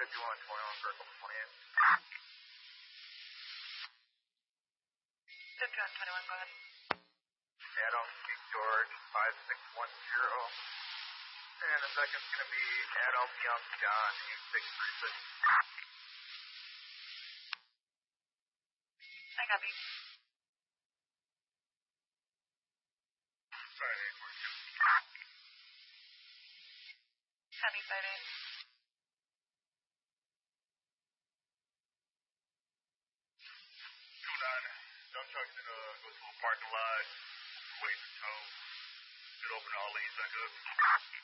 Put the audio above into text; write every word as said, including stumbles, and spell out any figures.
fifty-one twenty-one for a couple twenty-eight. fifty-one twenty-one, go ahead. Adam, King George, five six one zero. And the second's going to be Adam Young John, eight six three six. I copy. Five eight one two. Copy, five eight. Two nine. Dump truck's going to go to a parking lot. Wait for tow. Should open all lanes back up.